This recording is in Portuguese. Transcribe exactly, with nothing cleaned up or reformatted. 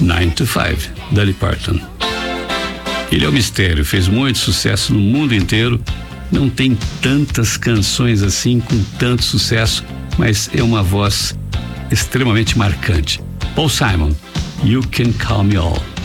nine to five, Dolly Parton. Ele é um mistério, fez muito sucesso no mundo inteiro. Não tem tantas canções assim com tanto sucesso, mas é uma voz extremamente marcante. Paul Simon, You Can Call Me All.